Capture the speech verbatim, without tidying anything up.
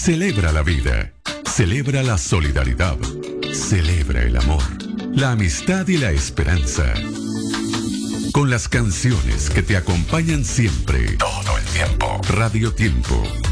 Celebra la vida, celebra la solidaridad, celebra el amor, la amistad y la esperanza. Con las canciones que te acompañan siempre, todo el tiempo. Radio Tiempo,